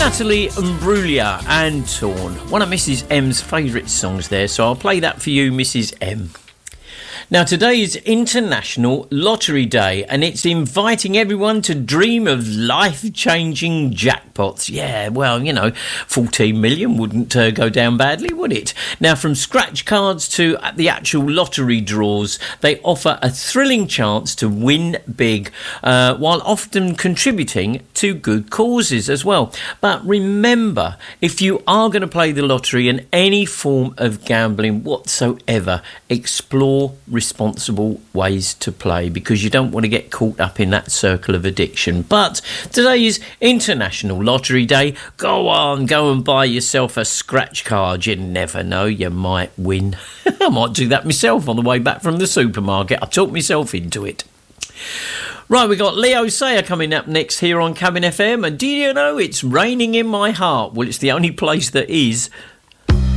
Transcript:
Natalie Imbruglia and Torn. One of Mrs. M's favourite songs there, so I'll play that for you, Mrs. M. Now, today is International Lottery Day, and it's inviting everyone to dream of life-changing jackpots. Yeah, well, 14 million wouldn't go down badly, would it? Now, from scratch cards to the actual lottery draws, they offer a thrilling chance to win big, while often contributing to good causes as well. But remember, if you are going to play the lottery and any form of gambling whatsoever, explore responsible ways to play, because you don't want to get caught up in that circle of addiction. But today is International Lottery Day. Go and buy yourself a scratch card. You never know, you might win. I might do that myself on the way back from the supermarket. I talked myself into it. Right, we got Leo Sayer coming up next here on Cabin FM, and do you know it's raining in my heart? Well, it's the only place that is